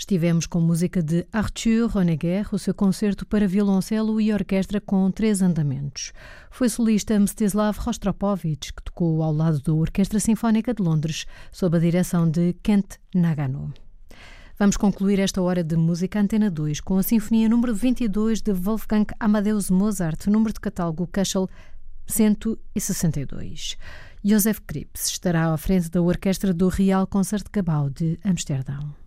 Estivemos com música de Arthur Honegger, o seu concerto para violoncelo e orquestra com 3 andamentos. Foi solista Mstislav Rostropovich, que tocou ao lado da Orquestra Sinfónica de Londres, sob a direção de Kent Nagano. Vamos concluir esta hora de música Antena 2 com a Sinfonia número 22 de Wolfgang Amadeus Mozart, número de catálogo Köchel 162. Joseph Krips estará à frente da orquestra do Real Concertgebouw de Amsterdão.